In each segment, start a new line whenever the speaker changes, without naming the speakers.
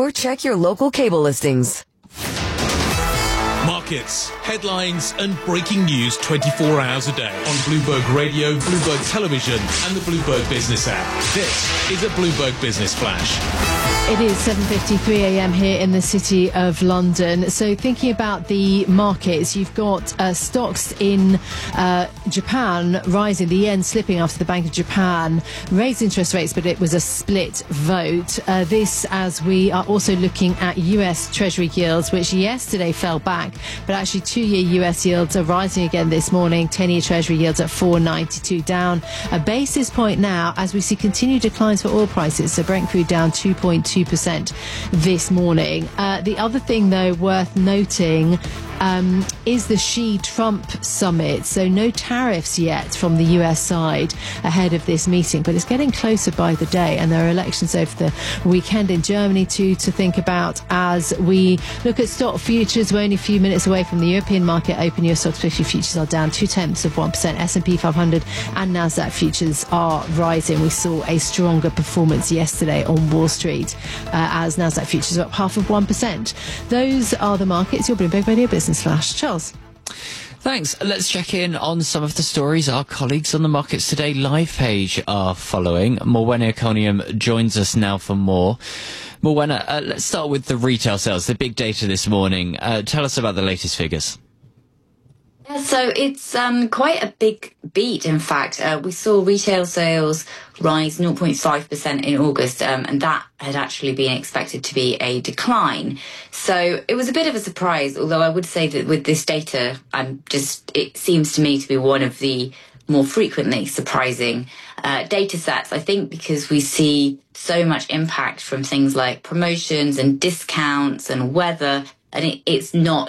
or check your local cable listings.
Markets, headlines and breaking news 24 hours a day on Bloomberg Radio, Bloomberg Television and the Bloomberg Business app. This is a Bloomberg Business Flash.
It is 7:53 a.m. here in the City of London. So thinking about the markets, you've got stocks in Japan rising, the yen slipping after the Bank of Japan raised interest rates, but it was a split vote. This as we are also looking at US Treasury yields, which yesterday fell back, but actually 2-year US yields are rising again this morning. 10-year Treasury yields at 4.92, down a basis point now as we see continued declines for oil prices. So Brent crude down 2.2% this morning. The other thing, though, worth noting is the Xi-Trump summit. So no tariffs yet from the US side ahead of this meeting, but it's getting closer by the day, and there are elections over the weekend in Germany too to think about. As we look at stock futures, we're only a few minutes away from the European market open. US stocks 50 futures are down 0.2%. S&P 500 and Nasdaq futures are rising. We saw a stronger performance yesterday on Wall Street as Nasdaq futures are up 0.5%. Those are the markets. Your Bloomberg Radio Business Flash. Charles.
Thanks. Let's check in on some of the stories our colleagues on the Markets Today live page are following. Morwenna Iconium joins us now for more. Morwenna, let's start with the retail sales, the big data this morning. Tell us about the latest figures.
Yeah, so it's quite a big beat, in fact. We saw retail sales rise 0.5% in August, and that had actually been expected to be a decline. So it was a bit of a surprise, although I would say that with this data, it seems to me to be one of the more frequently surprising data sets, I think, because we see so much impact from things like promotions and discounts and weather. And it's not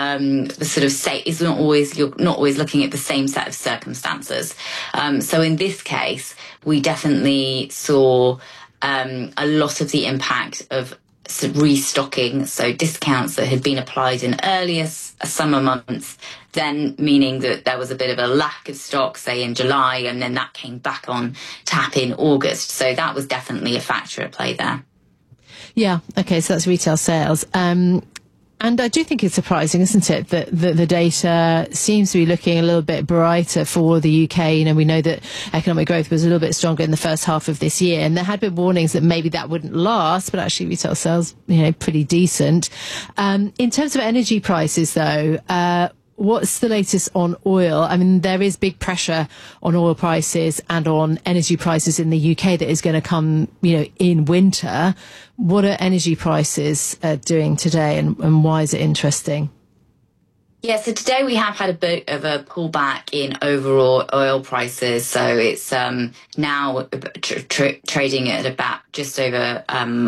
it's not always, you're not always looking at the same set of circumstances. So in this case, we definitely saw a lot of the impact of restocking, so discounts that had been applied in earlier summer months, then meaning that there was a bit of a lack of stock, say in July, and then that came back on tap in August. So that was definitely a factor at play there. Yeah,
okay, so that's retail sales. And I do think it's surprising, isn't it, that the data seems to be looking a little bit brighter for the UK. You know, we know that economic growth was a little bit stronger in the first half of this year, and there had been warnings that maybe that wouldn't last, but actually retail sales, pretty decent. In terms of energy prices, though, what's the latest on oil? I mean, there is big pressure on oil prices and on energy prices in the UK that is going to come, in winter. What are energy prices doing today, and why is it interesting?
Yeah, so today we have had a bit of a pullback in overall oil prices. So it's now trading at about just over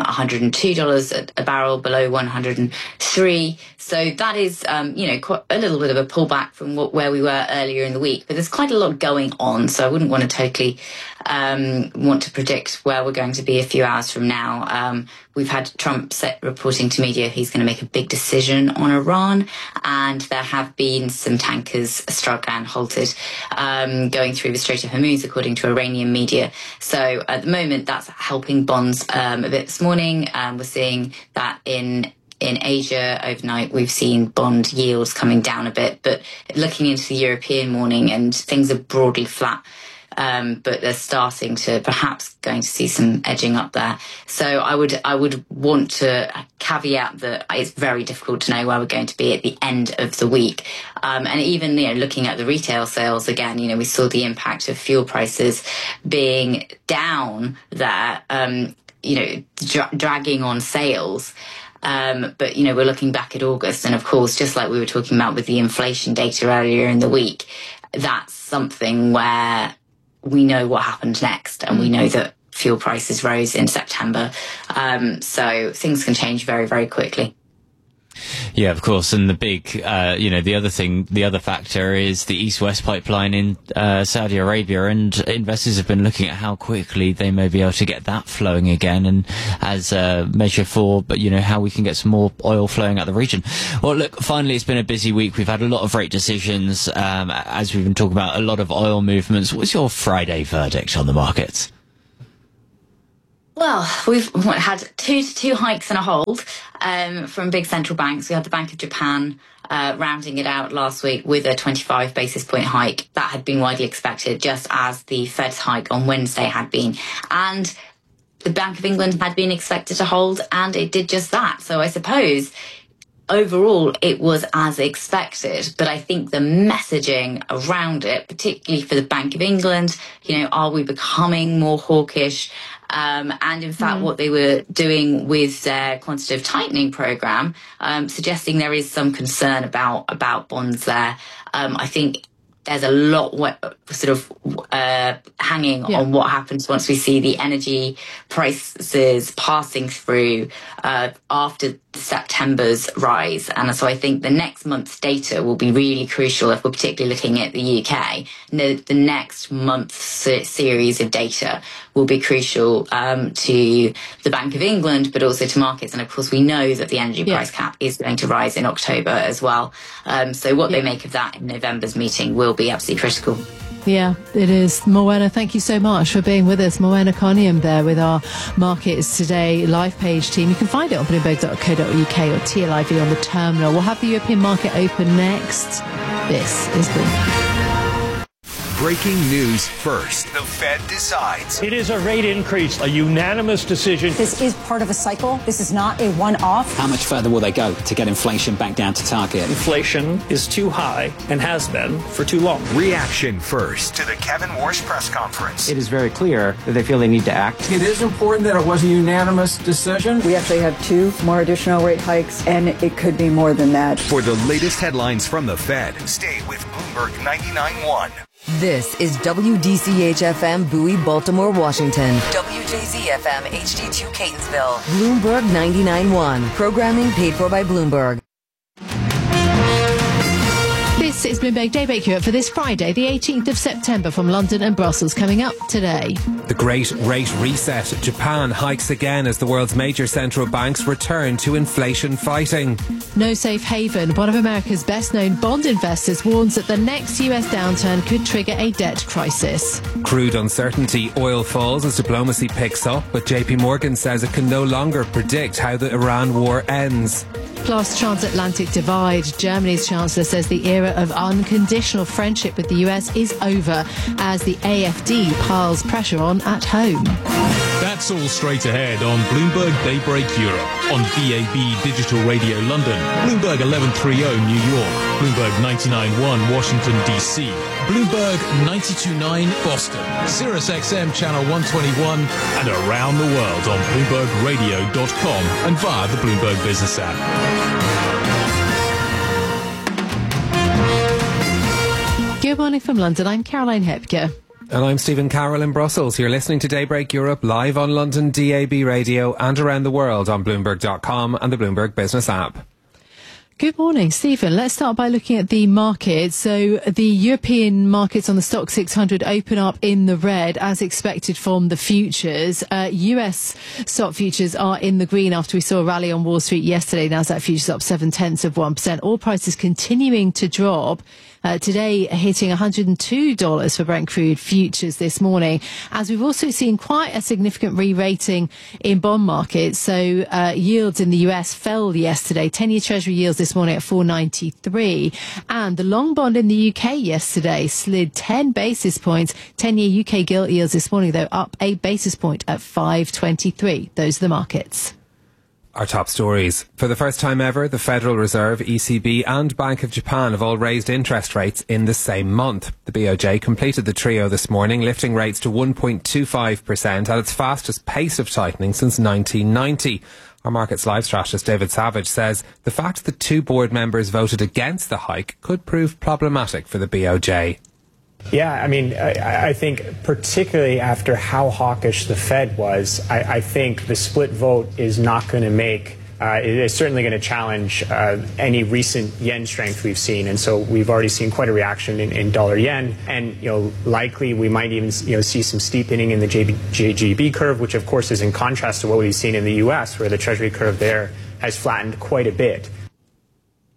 $102 a barrel, below 103. So that is, quite a little bit of a pullback from where we were earlier in the week. But there's quite a lot going on, so I wouldn't want to totally want to predict where we're going to be a few hours from now. We've had Trump reporting to media he's going to make a big decision on Iran, and there have been some tankers struck and halted going through the Strait of Hormuz, according to Iranian media. So at the moment, that's helping bonds a bit this morning. We're seeing that in Asia overnight, we've seen bond yields coming down a bit, but looking into the European morning, and things are broadly flat. But they're starting to perhaps going to see some edging up there. So I would want to caveat that it's very difficult to know where we're going to be at the end of the week. And even, looking at the retail sales again, we saw the impact of fuel prices being down there, dragging on sales. But, we're looking back at August, and of course, just like we were talking about with the inflation data earlier in the week, that's something where we know what happened next, and we know that fuel prices rose in September. So things can change very, very quickly.
Yeah, of course. And the big, the other factor is the East-West pipeline in Saudi Arabia, and investors have been looking at how quickly they may be able to get that flowing again, and as a measure for, how we can get some more oil flowing out the region. Well, look, finally, it's been a busy week. We've had a lot of rate decisions, as we've been talking about, a lot of oil movements. What's your Friday verdict on the markets?
Well, we've had two hikes and a hold from big central banks. We had the Bank of Japan rounding it out last week with a 25 basis point hike. That had been widely expected, just as the Fed's hike on Wednesday had been. And the Bank of England had been expected to hold, and it did just that. So I suppose overall it was as expected. But I think the messaging around it, particularly for the Bank of England, are we becoming more hawkish? And in fact, what they were doing with their quantitative tightening program, suggesting there is some concern about bonds there. I think there's a lot hanging on what happens once we see the energy prices passing through after September's rise. And so I think the next month's data will be really crucial if we're particularly looking at the UK. The next month's series of data will be crucial to the Bank of England, but also to markets. And of course, we know that the energy price cap is going to rise in October as well. So what they make of that in November's meeting will be absolutely critical.
Yeah, it is. Morwenna, thank you so much for being with us. Morwenna Carnium there with our Markets Today live page team. You can find it on bloomberg.co.uk or TLIV on the terminal. We'll have the European market open next. This is Bloomberg.
Breaking news first. The Fed decides.
It is a rate increase, a unanimous decision.
This is part of a cycle. This is not a one-off.
How much further will they go to get inflation back down to target?
Inflation is too high and has been for too long.
Reaction first to the Kevin Warsh press conference.
It is very clear that they feel they need to act.
It is important that it was a unanimous decision.
We actually have 2 more additional rate hikes, and it could be more than that.
For the latest headlines from the Fed, stay with Bloomberg 99.1.
This is WDCH-FM Bowie, Baltimore, Washington. WJZ-FM HD2 Catonsville. Bloomberg 99.1. Programming paid for by Bloomberg.
This is Bloomberg Daybreak Europe for this Friday, the 18th of September, from London and Brussels. Coming up today.
The Great Rate Reset. Japan hikes again as the world's major central banks return to inflation fighting.
No Safe Haven, one of America's best-known bond investors, warns that the next US downturn could trigger a debt crisis.
Crude uncertainty. Oil falls as diplomacy picks up, but JP Morgan says it can no longer predict how the Iran war ends.
Plus, transatlantic divide. Germany's Chancellor says the era of unconditional friendship with the US is over as the AfD piles pressure on at home.
That's all straight ahead on Bloomberg Daybreak Europe, on DAB Digital Radio London, Bloomberg 1130 New York, Bloomberg 99.1 Washington DC, Bloomberg 92.9 Boston, Sirius XM Channel 121, and around the world on BloombergRadio.com and via the Bloomberg Business app.
Good morning from London. I'm Caroline Hepker.
And I'm Stephen Carroll in Brussels. You're listening to Daybreak Europe live on London DAB radio and around the world on Bloomberg.com and the Bloomberg Business app.
Good morning, Stephen. Let's start by looking at the markets. So the European markets on the Stoxx 600 open up in the red as expected from the futures. US stock futures are in the green after we saw a rally on Wall Street yesterday. Nasdaq futures up 0.7%. All prices continuing to drop. Today hitting $102 for Brent crude futures this morning, as we've also seen quite a significant re-rating in bond markets. So yields in the US fell yesterday. 10-year Treasury yields this morning at 4.93, and the long bond in the UK yesterday slid 10 basis points. 10-year UK gilt yields this morning, though, up 8 basis point at 5.23. Those are the markets.
Our top stories. For the first time ever, the Federal Reserve, ECB and Bank of Japan have all raised interest rates in the same month. The BOJ completed the trio this morning, lifting rates to 1.25% at its fastest pace of tightening since 1990. Our Markets Live strategist David Savage says the fact that 2 board members voted against the hike could prove problematic for the BOJ.
Yeah, I mean, I think particularly after how hawkish the Fed was, I think the split vote is not going to make, it is certainly going to challenge any recent yen strength we've seen. And so we've already seen quite a reaction in dollar yen. And, likely we might even, see some steepening in the JGB curve, which of course is in contrast to what we've seen in the US, where the Treasury curve there has flattened quite a bit.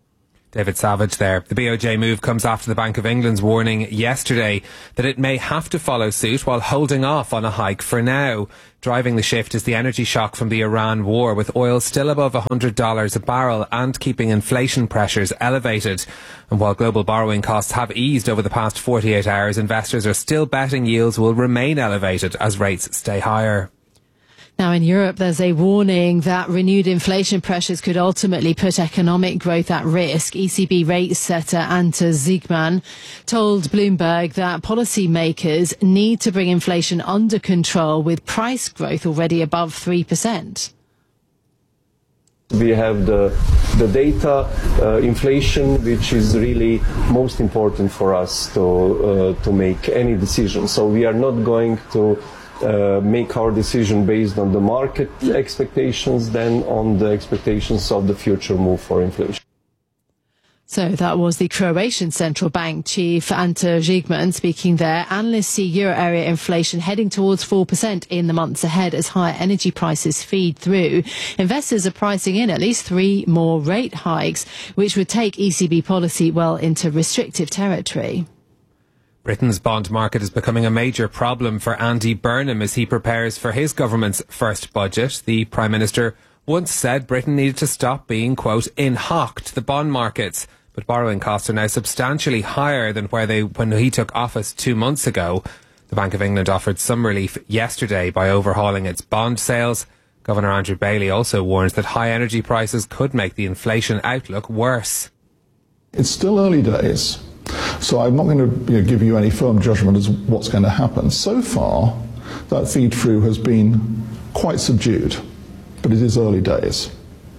David Savage there. The BOJ move comes after the Bank of England's warning yesterday that it may have to follow suit while holding off on a hike for now. Driving the shift is the energy shock from the Iran war, with oil still above $100 a barrel and keeping inflation pressures elevated. And while global borrowing costs have eased over the past 48 hours, investors are still betting yields will remain elevated as rates stay higher.
Now in Europe, there's a warning that renewed inflation pressures could ultimately put economic growth at risk. ECB rate setter Ante Ziegman told Bloomberg that policymakers need to bring inflation under control, with price growth already above 3%.
We have the data, inflation, which is really most important for us to make any decision. So we are not going to make our decision based on the market expectations, then on the expectations of the future move for inflation.
So that was the Croatian central bank chief Ante Ziegman speaking there. Analysts see euro area inflation heading towards 4% in the months ahead as higher energy prices feed through. Investors are pricing in at least 3 more rate hikes, which would take ECB policy well into restrictive territory.
Britain's bond market is becoming a major problem for Andy Burnham as he prepares for his government's first budget. The Prime Minister once said Britain needed to stop being, quote, in hock to the bond markets. But borrowing costs are now substantially higher than when he took office 2 months ago. The Bank of England offered some relief yesterday by overhauling its bond sales. Governor Andrew Bailey also warns that high energy prices could make the inflation outlook worse.
It's still early days, so I'm not going to give you any firm judgment as what's going to happen. So far, that feed-through has been quite subdued, but it is early days.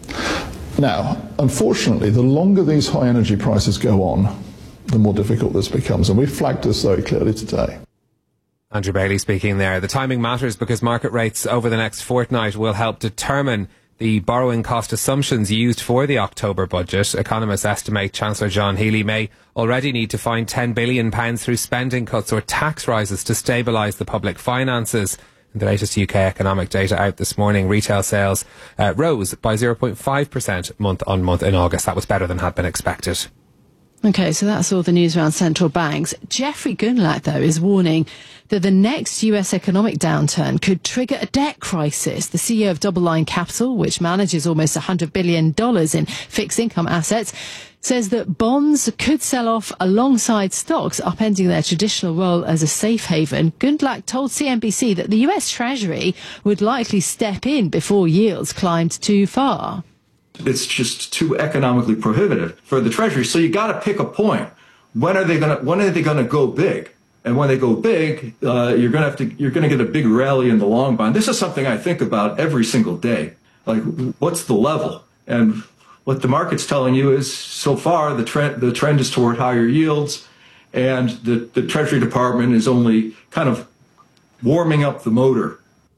Now, unfortunately, the longer these high energy prices go on, the more difficult this becomes, and we've flagged this very clearly today.
Andrew Bailey speaking there. The timing matters because market rates over the next fortnight will help determine the borrowing cost assumptions used for the October budget. Economists estimate Chancellor John Healey may already need to find £10 billion through spending cuts or tax rises to stabilise the public finances. In the latest UK economic data out this morning, retail sales rose by 0.5% month on month in August. That was better than had been expected.
OK, so that's all the news around central banks. Jeffrey Gundlach, though, is warning that the next US economic downturn could trigger a debt crisis. The CEO of Double Line Capital, which manages almost $100 billion in fixed income assets, says that bonds could sell off alongside stocks, upending their traditional role as a safe haven. Gundlach told CNBC that the US Treasury would likely step in before yields climbed too far.
It's just too economically prohibitive for the Treasury. So you got to pick a point. When are they going to go big? And when they go big, you're going to get a big rally in the long bond. This is something I think about every single day. Like, what's the level? And what the market's telling you is, so far, the trend is toward higher yields, and the Treasury Department is only kind of warming up the motor.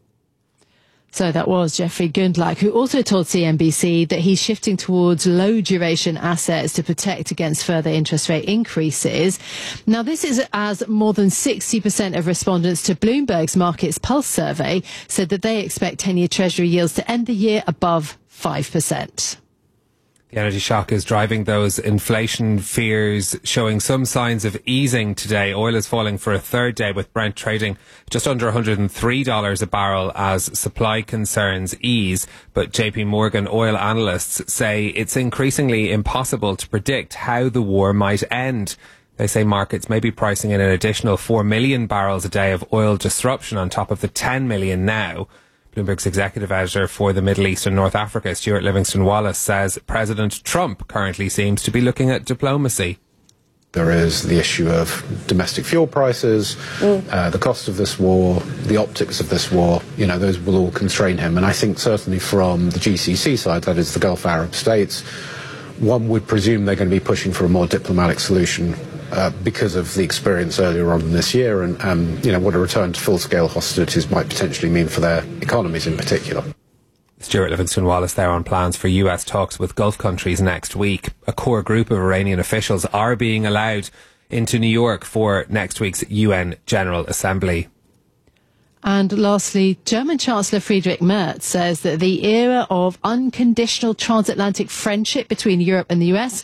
So that was Jeffrey Gundlach, who also told CNBC that he's shifting towards low-duration assets to protect against further interest rate increases. Now, this is as more than 60% of respondents to Bloomberg's Markets Pulse survey said that they expect 10-year Treasury yields to end the year above 5%.
The energy shock is driving those inflation fears, showing some signs of easing today. Oil is falling for a third day, with Brent trading just under $103 a barrel as supply concerns ease. But JP Morgan oil analysts say it's increasingly impossible to predict how the war might end. They say markets may be pricing in an additional 4 million barrels a day of oil disruption on top of the 10 million now. Bloomberg's executive editor for the Middle East and North Africa, Stuart Livingston-Wallace, says President Trump currently seems to be looking at diplomacy.
There is the issue of domestic fuel prices, the cost of this war, the optics of this war. You know, those will all constrain him. And I think certainly from the GCC side, that is the Gulf Arab states, one would presume they're going to be pushing for a more diplomatic solution because of the experience earlier on this year and you know, what a return to full-scale hostilities might potentially mean for their economies in particular.
Stuart Livingston-Wallace there on plans for US talks with Gulf countries next week. A core group of Iranian officials are being allowed into New York for next week's UN General Assembly.
And lastly, German Chancellor Friedrich Merz says that the era of unconditional transatlantic friendship between Europe and the US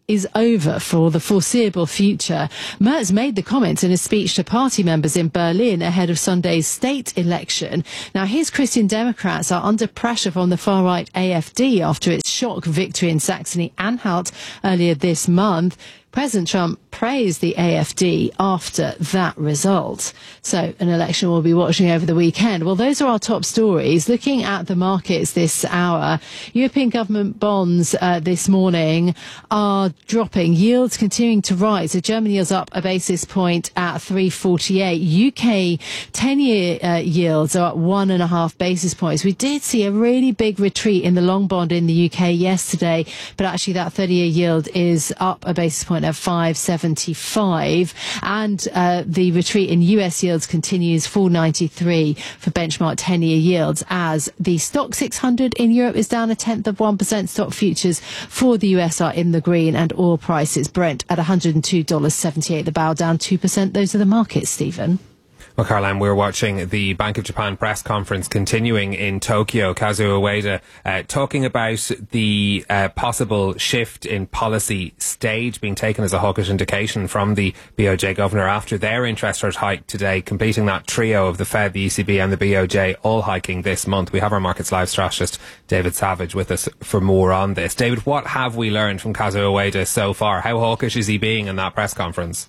is over for the foreseeable future. Merz made the comments in a speech to party members in Berlin ahead of Sunday's state election. Now, his Christian Democrats are under pressure from the far-right AfD after its shock victory in Saxony-Anhalt earlier this month. President Trump praised the AfD after that result. So an election we'll be watching over the weekend. Well, those are our top stories. Looking at the markets this hour, European government bonds this morning are dropping. Yields continuing to rise. So German yields up a basis point at 3.48. UK 10-year yields are up 1.5 basis points. We did see a really big retreat in the long bond in the UK yesterday, but actually that 30-year yield is up a basis point at 5.75, and the retreat in US yields continues, 4.93 for benchmark 10-year yields, as the stock 600 in Europe is down 0.1%. Stock futures for the US are in the green, and oil prices Brent at $102.78 the barrel, down 2%. Those are the markets, Stephen.
Well, Caroline, we're watching the Bank of Japan press conference continuing in Tokyo. Kazuo Ueda talking about the possible shift in policy stage being taken as a hawkish indication from the BOJ governor after their interest rate hike today, completing that trio of the Fed, the ECB and the BOJ all hiking this month. We have our Markets Live strategist David Savage with us for more on this. David, what have we learned from Kazuo Ueda so far? How hawkish is he being in that press conference?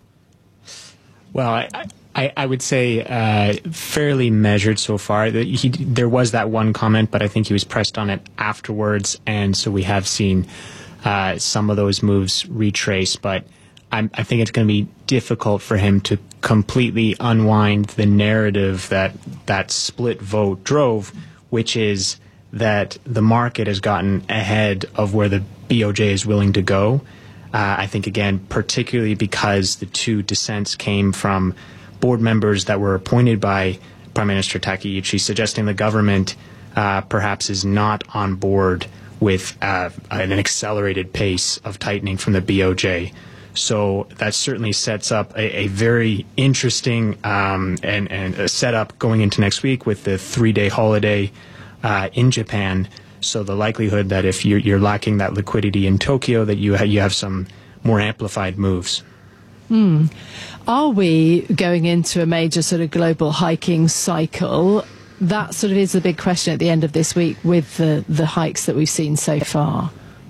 Well, I would say fairly measured so far. There was that one comment, but I think he was pressed on it afterwards, and so we have seen some of those moves retrace. But I think it's going to be difficult for him to completely unwind the narrative that split vote drove, which is that the market has gotten ahead of where the BOJ is willing to go. I think, again, particularly because the two dissents came from board members that were appointed by Prime Minister Takeuchi, suggesting the government perhaps is not on board with an accelerated pace of tightening from the BOJ. So that certainly sets up a very interesting and a setup going into next week with the 3-day holiday in Japan. So the likelihood that if you're lacking that liquidity in Tokyo, that you have some more amplified moves.
Are we going into a major sort of global hiking cycle? That sort of is the big question at the end of this week with the hikes that we've seen so far.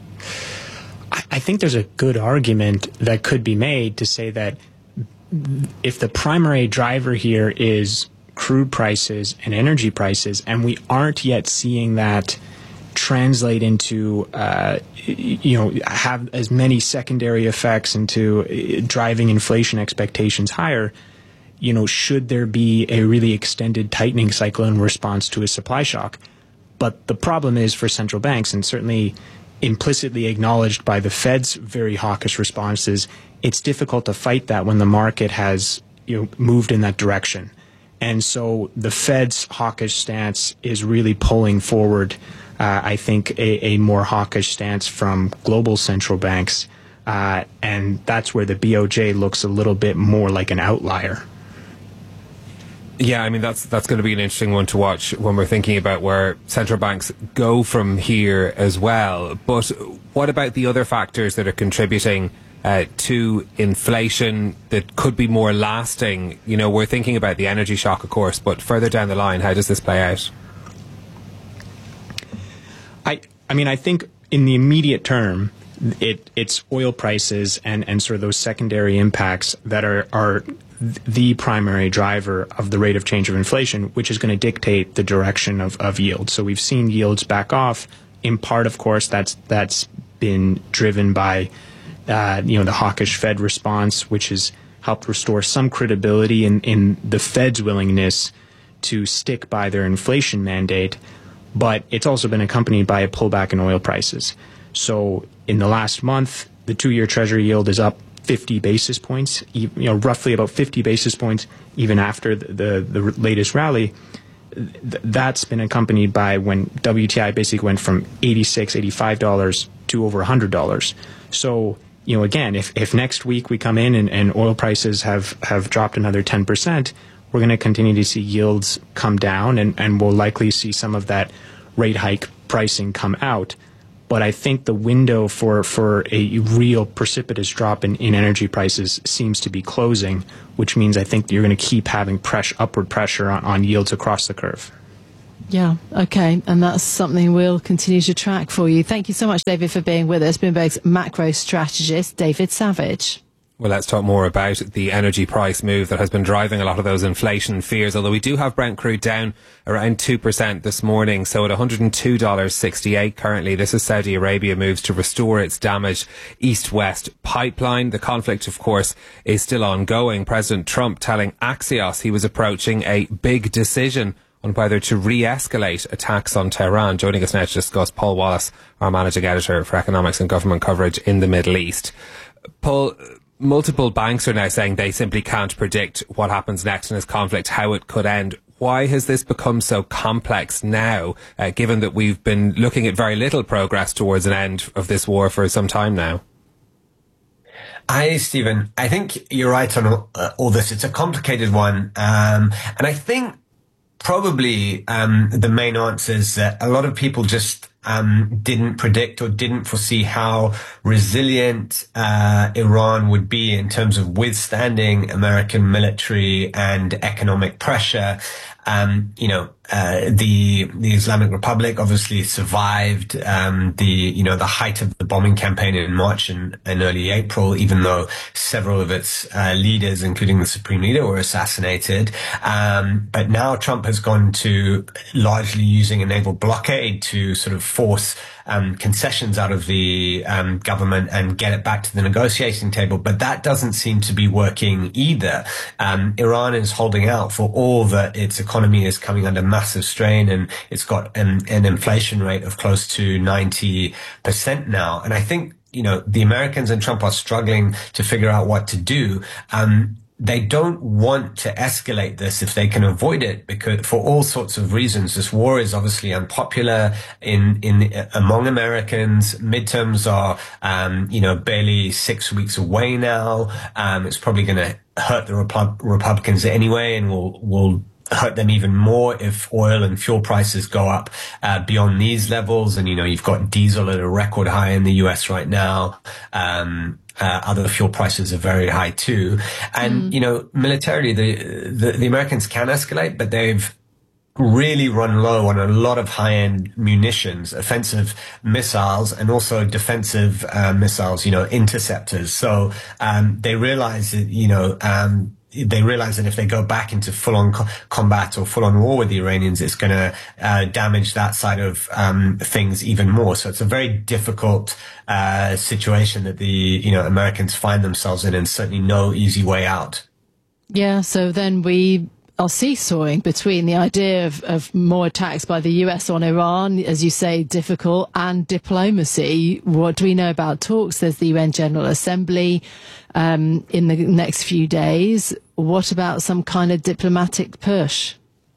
I think there's a good argument that could be made to say that if the primary driver here is crude prices and energy prices, and we aren't yet seeing that translate into, have as many secondary effects into driving inflation expectations higher, should there be a really extended tightening cycle in response to a supply shock? But the problem is for central banks, and certainly implicitly acknowledged by the Fed's very hawkish responses, it's difficult to fight that when the market has moved in that direction. And so the Fed's hawkish stance is really pulling forward I think a more hawkish stance from global central banks, and that's where the BOJ looks a little bit more like an outlier.
Yeah, I mean, that's going to be an interesting one to watch when we're thinking about where central banks go from here as well. But what about the other factors that are contributing to inflation that could be more lasting? We're thinking about the energy shock, of course, but further down the line, how does this play out?
I think in the immediate term, it's oil prices and sort of those secondary impacts that are the primary driver of the rate of change of inflation, which is going to dictate the direction of yield. So we've seen yields back off. In part, of course, that's been driven by the hawkish Fed response, which has helped restore some credibility in the Fed's willingness to stick by their inflation mandate. But it's also been accompanied by a pullback in oil prices. So in the last month, the 2-year Treasury yield is up 50 basis points, roughly about 50 basis points, even after the latest rally. That's been accompanied by when WTI basically went from $86, $85 to over $100. So, again, if next week we come in and oil prices have dropped another 10%, we're going to continue to see yields come down, and we'll likely see some of that rate hike pricing come out. But I think the window for a real precipitous drop in energy prices seems to be closing, which means I think you're going to keep having upward pressure on yields across the curve.
Yeah, okay, and that's something we'll continue to track for you. Thank you so much, David, for being with us. Bloomberg's macro strategist, David Savage.
Well, let's talk more about the energy price move that has been driving a lot of those inflation fears, although we do have Brent crude down around 2% this morning, so at $102.68 currently. This is Saudi Arabia moves to restore its damaged east-west pipeline. The conflict, of course, is still ongoing. President Trump telling Axios he was approaching a big decision on whether to re-escalate attacks on Tehran. Joining us now to discuss, Paul Wallace, our managing editor for economics and government coverage in the Middle East. Paul, multiple banks are now saying they simply can't predict what happens next in this conflict, how it could end. Why has this become so complex now, given that we've been looking at very little progress towards an end of this war for some time now?
Hi, Stephen. I think you're right on all this. It's a complicated one. And I think probably the main answer is that a lot of people just didn't predict or didn't foresee how resilient Iran would be in terms of withstanding American military and economic pressure. The Islamic Republic obviously survived the height of the bombing campaign in March and early April, even though several of its leaders, including the Supreme Leader, were assassinated. But now Trump has gone to largely using a naval blockade to sort of force concessions out of the government and get it back to the negotiating table. But that doesn't seem to be working either. Iran is holding out for all that its economy is coming under massive strain, and it's got an inflation rate of close to 90% now. And I think, the Americans and Trump are struggling to figure out what to do. They don't want to escalate this if they can avoid it, because for all sorts of reasons. This war is obviously unpopular among Americans. Midterms are, barely 6 weeks away now. It's probably going to hurt the Republicans anyway, and will hurt them even more if oil and fuel prices go up beyond these levels. And, you've got diesel at a record high in the US right now. Other fuel prices are very high too. And, militarily, the Americans can escalate, but they've really run low on a lot of high-end munitions, offensive missiles, and also defensive missiles, interceptors. So they realize that, they realize that if they go back into full-on combat or full-on war with the Iranians, it's going to damage that side of things even more. So it's a very difficult situation that the Americans find themselves in, and certainly no easy way out.
Yeah, so then we are seesawing between the idea of more attacks by the US on Iran, as you say, difficult, and diplomacy. What do we know about talks? There's the UN General Assembly in the next few days. What about some kind of diplomatic push?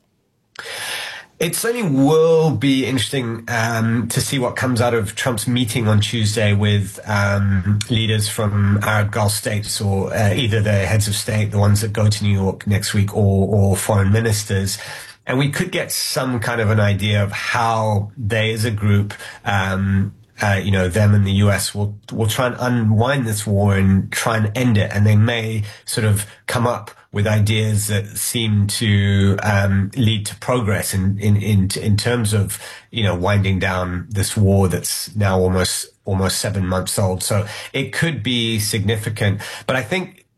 It certainly will be interesting to see what comes out of Trump's meeting on Tuesday with leaders from Arab Gulf states, or either the heads of state, the ones that go to New York next week, or foreign ministers. And we could get some kind of an idea of how they as a group, them and the US will try and unwind this war and try and end it. And they may sort of come up with ideas that seem to lead to progress in terms of winding down this war that's now almost 7 months old. So it could be significant. But I think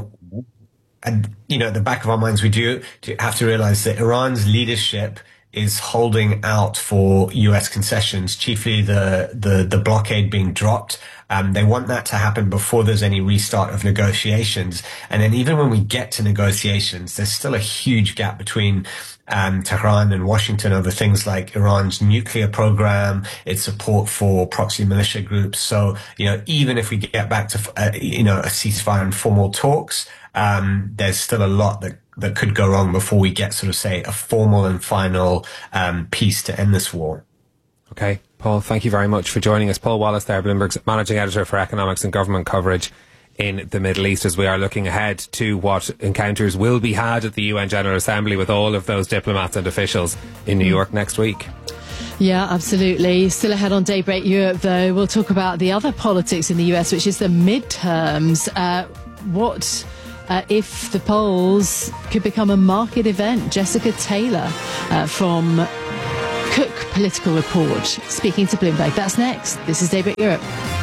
at the back of our minds, we do have to realize that Iran's leadership is holding out for US concessions, chiefly the blockade being dropped. They want that to happen before there's any restart of negotiations. And then even when we get to negotiations, there's still a huge gap between Tehran and Washington over things like Iran's nuclear program, its support for proxy militia groups. So, even if we get back to, a ceasefire and formal talks, there's still a lot that could go wrong before we get sort of, say, a formal and final peace to end this war.
Okay, Paul, thank you very much for joining us. Paul Wallace there, Bloomberg's managing editor for economics and government coverage in the Middle East, as we are looking ahead to what encounters will be had at the UN General Assembly with all of those diplomats and officials in New York next week.
Yeah, absolutely. Still ahead on Daybreak Europe, though. We'll talk about the other politics in the US, which is the midterms. What if the polls could become a market event? Jessica Taylor from Cook Political Report speaking to Bloomberg. That's next. This is Daybreak Europe.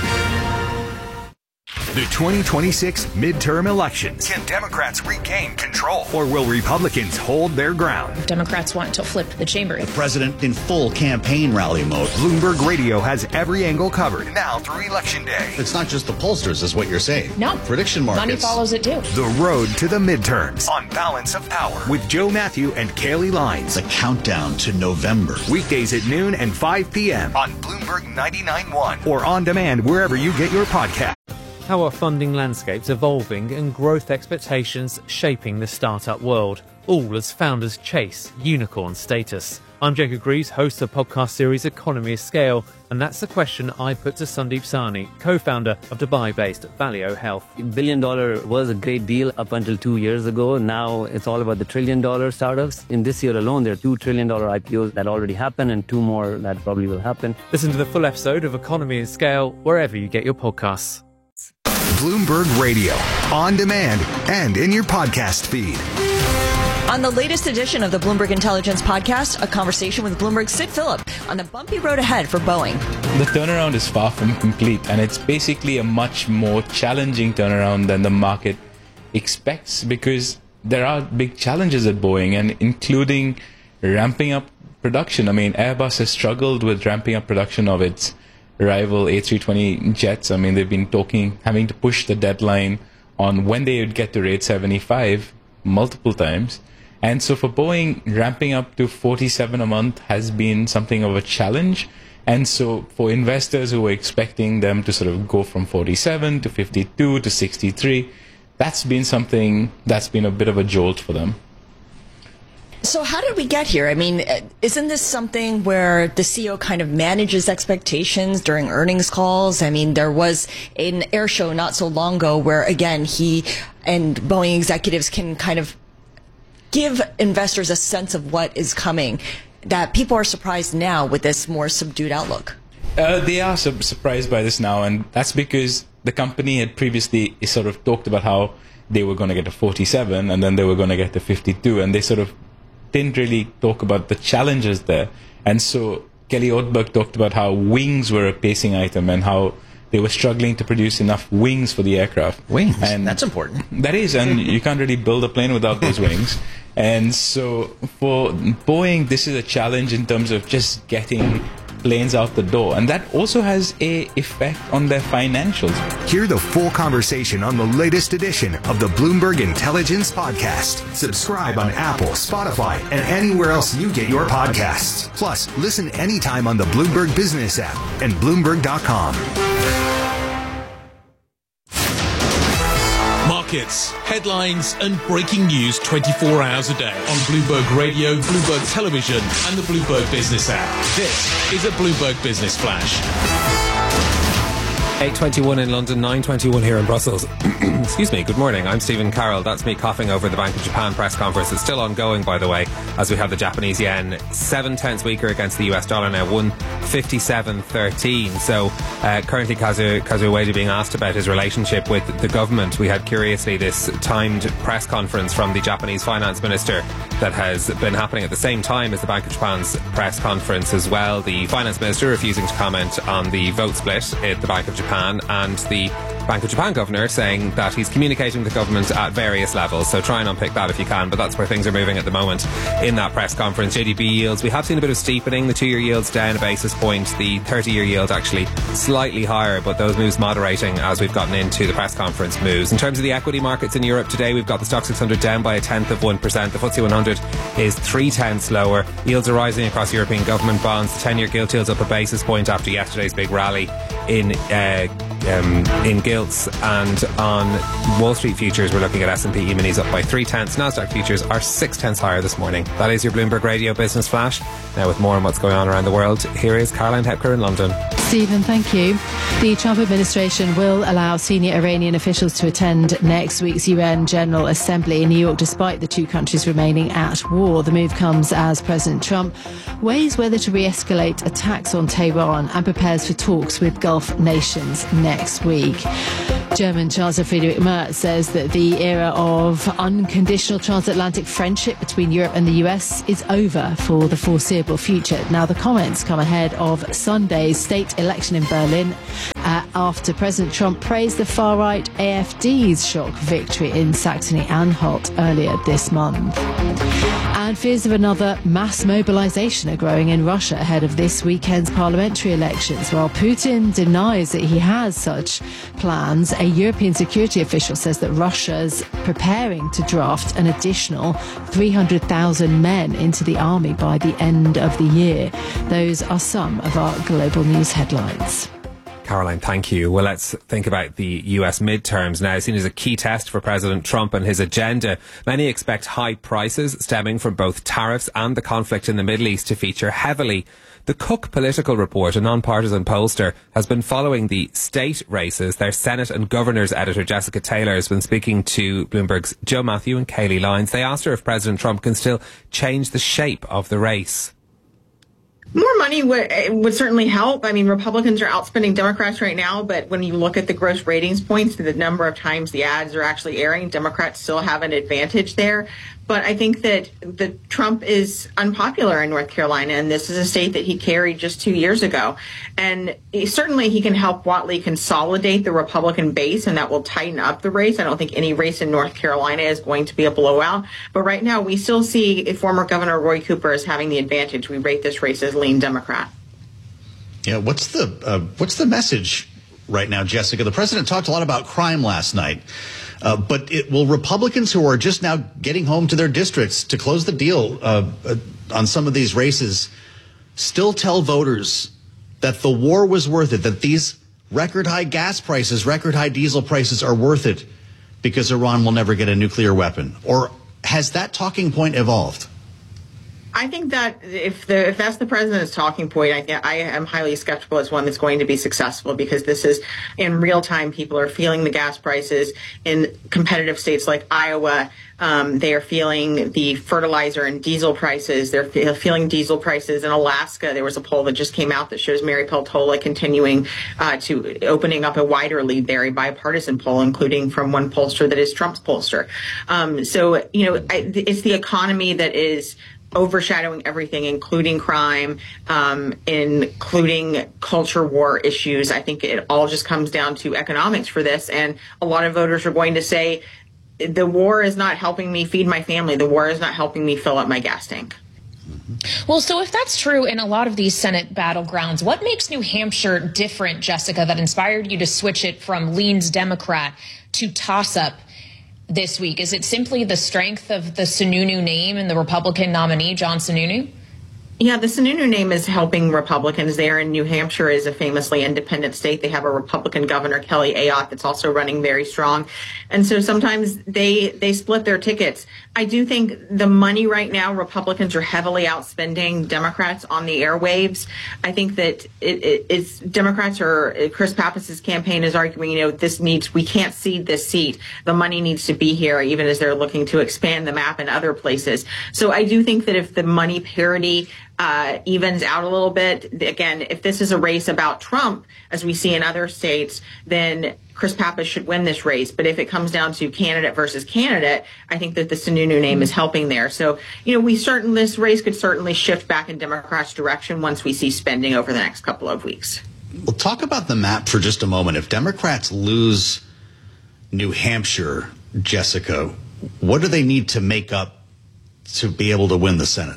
The 2026 midterm elections. Can Democrats regain control? Or will Republicans hold their ground?
Democrats want to flip the chamber.
The president in full campaign rally mode.
Bloomberg Radio has every angle covered now through Election Day.
It's not just the pollsters, is what you're saying.
No.
Prediction markets.
Money follows it, too.
The road to the midterms on Balance of Power with Joe Matthew and Kaylee Lines.
The countdown to November.
Weekdays at noon and 5 p.m. on Bloomberg 99.1 or on demand wherever you get your podcast.
How are funding landscapes evolving and growth expectations shaping the startup world, all as founders chase unicorn status? I'm Jacob Greaves, host of the podcast series Economy of Scale, and that's the question I put to Sandeep Sahni, co-founder of Dubai-based Valeo Health.
$1 billion was a great deal up until 2 years ago. Now it's all about the $1 trillion startups. In this year alone, there are $2 trillion IPOs that already happened and 2 more that probably will happen.
Listen to the full episode of Economy of Scale wherever you get your podcasts.
Bloomberg Radio, on demand and in your podcast feed.
On the latest edition of the Bloomberg Intelligence Podcast, a conversation with Bloomberg's Sid Phillip on the bumpy road ahead for Boeing.
The turnaround is far from complete, and it's basically a much more challenging turnaround than the market expects, because there are big challenges at Boeing, and including ramping up production. I mean, Airbus has struggled with ramping up production of its rival A320 jets. I mean, they've been having to push the deadline on when they would get to rate 75 multiple times. And so for Boeing, ramping up to 47 a month has been something of a challenge. And so for investors who were expecting them to sort of go from 47 to 52 to 63, that's been something that's been a bit of a jolt for them.
So how did we get here? I mean, isn't this something where the CEO kind of manages expectations during earnings calls? I mean, there was an air show not so long ago where, again, he and Boeing executives can kind of give investors a sense of what is coming, that people are surprised now with this more subdued outlook.
They are surprised by this now, and that's because the company had previously sort of talked about how they were going to get to 47 and then they were going to get to 52, and they sort of didn't really talk about the challenges there. And so Kelly Ortberg talked about how wings were a pacing item and how they were struggling to produce enough wings for the aircraft.
Wings? And that's important.
That is, and you can't really build a plane without those wings. And so for Boeing, this is a challenge in terms of just getting planes out the door, and that also has a effect on their financials.
Hear the full conversation on the latest edition of the Bloomberg Intelligence Podcast. Subscribe on Apple, Spotify, and anywhere else you get your podcasts. Plus, listen anytime on the Bloomberg Business app and Bloomberg.com.
Markets, headlines, and breaking news 24 hours a day on Bloomberg Radio, Bloomberg Television, and the Bloomberg Business app. This is a Bloomberg Business Flash.
8:21 in London, 9:21 here in Brussels. Excuse me, good morning. I'm Stephen Carroll. That's me coughing over the Bank of Japan press conference. It's still ongoing, by the way, as we have the Japanese yen 7/10 weaker against the US dollar now, 157.13. So currently Kazuo Ueda being asked about his relationship with the government. We had, curiously, this timed press conference from the Japanese finance minister that has been happening at the same time as the Bank of Japan's press conference as well. The finance minister refusing to comment on the vote split at the Bank of Japan, and the Bank of Japan governor saying that he's communicating with the government at various levels. So try and unpick that if you can, but that's where things are moving at the moment in that press conference. JDB yields, we have seen a bit of steepening. The 2-year yield's down a basis point. The 30-year yield actually slightly higher, but those moves moderating as we've gotten into the press conference moves. In terms of the equity markets in Europe today, we've got the Stoxx 600 down by 1/10%. The FTSE 100 is 0.3 lower. Yields are rising across European government bonds. The 10-year gilt yield's up a basis point after yesterday's big rally in gilts, and on Wall Street futures we're looking at S&P E-minis up by 0.3. Nasdaq futures are 0.6 higher this morning. That is your Bloomberg Radio Business Flash. Now with more on what's going on around the world, here is Caroline Hepker in London.
Stephen, thank you. The Trump administration will allow senior Iranian officials to attend next week's UN General Assembly in New York, despite the two countries remaining at war. The move comes as President Trump weighs whether to re-escalate attacks on Tehran and prepares for talks with Gulf nations next week. German Chancellor Friedrich Merz says that the era of unconditional transatlantic friendship between Europe and the US is over for the foreseeable future. Now, the comments come ahead of Sunday's state election in Berlin, after President Trump praised the far-right AfD's shock victory in Saxony-Anhalt earlier this month. And fears of another mass mobilization are growing in Russia ahead of this weekend's parliamentary elections. While Putin denies that he has such plans, a European security official says that Russia's preparing to draft an additional 300,000 men into the army by the end of the year. Those are some of our global news headlines.
Caroline, thank you. Well, let's think about the US midterms now, seen as a key test for President Trump and his agenda. Many expect high prices stemming from both tariffs and the conflict in the Middle East to feature heavily. The Cook Political Report, a non-partisan pollster, has been following the state races. Their Senate and Governors editor, Jessica Taylor, has been speaking to Bloomberg's Joe Matthew and Kayleigh Lyons. They asked her if President Trump can still change the shape of the race.
More money would certainly help. I mean, Republicans are outspending Democrats right now, but when you look at the gross ratings points, the number of times the ads are actually airing, Democrats still have an advantage there. But I think that Trump is unpopular in North Carolina, and this is a state that he carried just 2 years ago. And certainly he can help Whatley consolidate the Republican base, and that will tighten up the race. I don't think any race in North Carolina is going to be a blowout. But right now, we still see former Governor Roy Cooper as having the advantage. We rate this race as lean Democrat.
Yeah, what's the message right now, Jessica? The president talked a lot about crime last night. But will Republicans who are just now getting home to their districts to close the deal on some of these races still tell voters that the war was worth it, that these record high gas prices, record high diesel prices are worth it because Iran will never get a nuclear weapon? Or has that talking point evolved?
I think that if that's the president's talking point, I am highly skeptical it's one that's going to be successful, because this is in real time. People are feeling the gas prices in competitive states like Iowa. They are feeling the fertilizer and diesel prices. They're feeling diesel prices in Alaska. There was a poll that just came out that shows Mary Peltola continuing to opening up a wider lead there, a bipartisan poll, including from one pollster that is Trump's pollster. So, it's the economy that is overshadowing everything, including crime, including culture war issues. I think it all just comes down to economics for this. And a lot of voters are going to say, the war is not helping me feed my family. The war is not helping me fill up my gas tank.
Well, so if that's true in a lot of these Senate battlegrounds, what makes New Hampshire different, Jessica, that inspired you to switch it from leans Democrat to toss-up this week? Is it simply the strength of the Sununu name and the Republican nominee, John Sununu?
Yeah, the Sununu name is helping Republicans there, and New Hampshire is a famously independent state. They have a Republican governor, Kelly Ayotte, that's also running very strong. And so sometimes they split their tickets. I do think the money right now, Republicans are heavily outspending Democrats on the airwaves. I think that it's Democrats, or Chris Pappas' campaign is arguing, we can't cede this seat. The money needs to be here, even as they're looking to expand the map in other places. So I do think that if the money parity evens out a little bit, again, if this is a race about Trump, as we see in other states, then Chris Pappas should win this race. But if it comes down to candidate versus candidate, I think that the Sununu name is helping there. So, this race could certainly shift back in Democrats' direction once we see spending over the next couple of weeks.
Well, talk about the map for just a moment. If Democrats lose New Hampshire, Jessica, what do they need to make up to be able to win the Senate?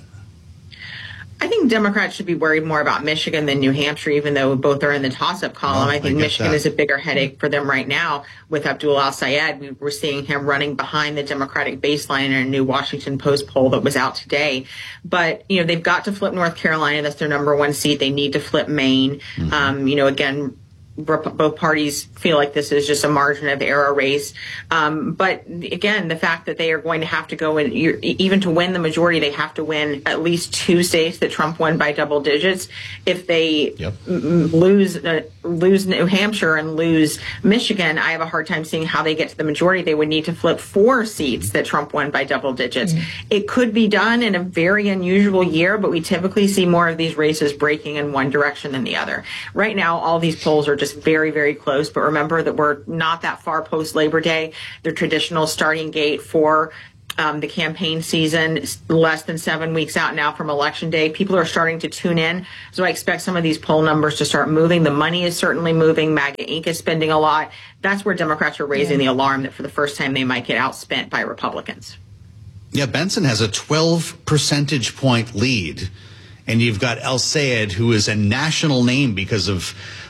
I think Democrats should be worried more about Michigan than New Hampshire, even though both are in the toss-up column. I think Michigan is a bigger headache for them right now with Abdul al-Sayed. We're seeing him running behind the Democratic baseline in a new Washington Post poll that was out today. But, they've got to flip North Carolina. That's their number one seat. They need to flip Maine. Again, both parties feel like this is just a margin of error race. But again, the fact that they are going to have to go in, even to win the majority, they have to win at least 2 states that Trump won by double digits. If they lose lose New Hampshire and lose Michigan, I have a hard time seeing how they get to the majority. They would need to flip 4 seats that Trump won by double digits. It could be done in a very unusual year, but we typically see more of these races breaking in one direction than the other. Right now, all these polls are just very, very close. But remember that we're not that far post Labor Day. The traditional starting gate for the campaign season is less than 7 weeks out now from Election Day. People are starting to tune in. So I expect some of these poll numbers to start moving. The money is certainly moving. MAGA Inc. is spending a lot. That's where Democrats are raising the alarm that for the first time they might get outspent by Republicans.
Yeah, Benson has a 12 percentage point lead. And you've got El Sayed, who is a national name because of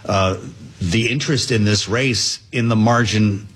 the interest in this race in the margin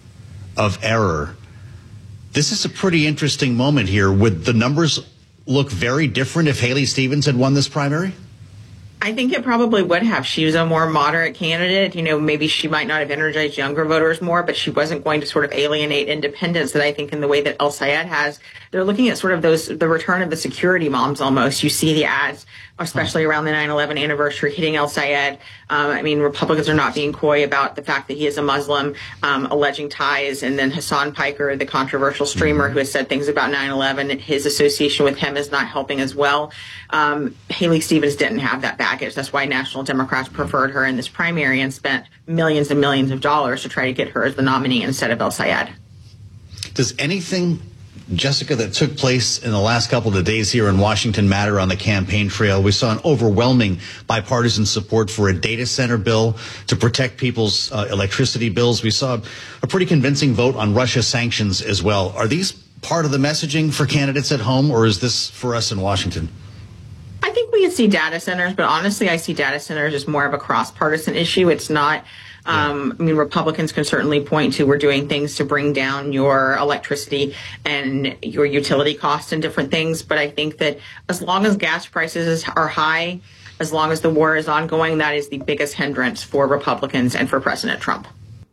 of error. This is a pretty interesting moment here. Would the numbers look very different if Haley Stevens had won this primary?
I think it probably would have. She was a more moderate candidate. You know, maybe she might not have energized younger voters more, but she wasn't going to sort of alienate independents that I think in the way that El Sayed has. They're looking at sort of the return of the security moms almost. You see the ads, especially around the 9/11 anniversary, hitting El Sayed. I mean, Republicans are not being coy about the fact that he is a Muslim, alleging ties. And then Hassan Piker, the controversial streamer who has said things about 9/11, his association with him is not helping as well. Haley Stevens didn't have that baggage. That's why National Democrats preferred her in this primary and spent millions and millions of dollars to try to get her as the nominee instead of El Sayed.
Does anything, Jessica, that took place in the last couple of days here in Washington matter on the campaign trail? We saw an overwhelming bipartisan support for a data center bill to protect people's electricity bills. We saw a pretty convincing vote on Russia sanctions as well. Are these part of the messaging for candidates at home, or is this for us in Washington?
I think we could see data centers, but honestly, I see data centers as more of a cross-partisan issue. It's not. I mean, Republicans can certainly point to we're doing things to bring down your electricity and your utility costs and different things. But I think that as long as gas prices are high, as long as the war is ongoing, that is the biggest hindrance for Republicans and for President Trump.